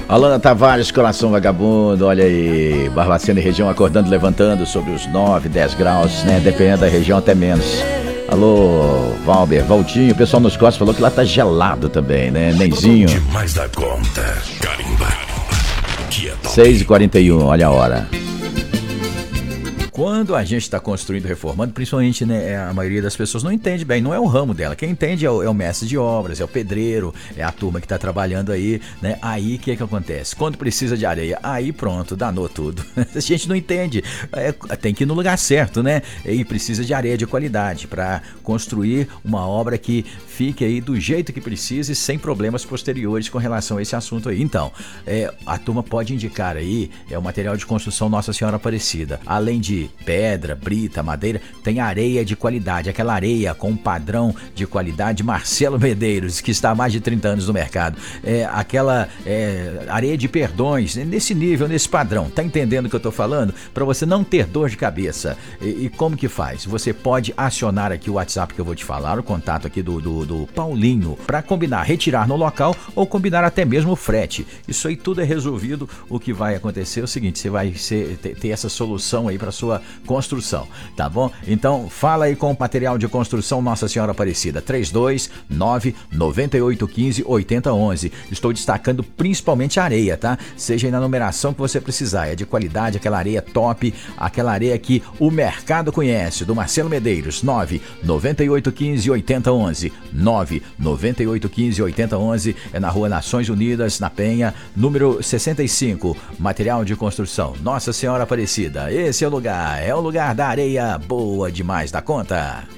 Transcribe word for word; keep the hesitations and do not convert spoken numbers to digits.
Alana Tavares, coração vagabundo, olha aí, Barbacena e região acordando, levantando sobre os nove, dez graus, né, dependendo da região até menos. Alô, Valber, Valtinho, o pessoal nos costas falou que lá tá gelado também, né, Neizinho. Demais da conta, carimba, que é top. seis e quarenta e um, olha a hora. Quando a gente está construindo, reformando, principalmente, né, a maioria das pessoas não entende bem, não é o ramo dela. Quem entende é o, é o mestre de obras, é o pedreiro, é a turma que está trabalhando aí, né? Aí o que é que acontece? Quando precisa de areia, aí pronto, danou tudo. A gente não entende, é, tem que ir no lugar certo, né? E precisa de areia de qualidade para construir uma obra que fique aí do jeito que precisa e sem problemas posteriores com relação a esse assunto aí. Então, é, a turma pode indicar aí, é o material de construção Nossa Senhora Aparecida. Além de pedra, brita, madeira, tem areia de qualidade, aquela areia com padrão de qualidade Marcelo Medeiros, que está há mais de trinta anos no mercado. É, aquela é, areia de perdões, nesse nível, nesse padrão. Tá entendendo o que eu tô falando? Para você não ter dor de cabeça. E, e como que faz? Você pode acionar aqui o WhatsApp que eu vou te falar, o contato aqui do, do, do Paulinho, para combinar, retirar no local ou combinar até mesmo o frete. Isso aí tudo é resolvido. O que vai acontecer é o seguinte, você vai ser, ter, ter essa solução aí para sua construção, tá bom? Então fala aí com o material de construção Nossa Senhora Aparecida, três dois nove, nove oito um cinco, oito zero um um. Estou destacando principalmente a areia, tá? Seja aí na numeração que você precisar, é de qualidade, aquela areia top, aquela areia que o mercado conhece, do Marcelo Medeiros, nove nove oito um cinco, oito zero um um, nove nove oito um cinco, oito zero um um, é na Rua Nações Unidas, na Penha, número sessenta e cinco, material de construção Nossa Senhora Aparecida. Esse é o lugar, é o lugar da areia boa demais da conta.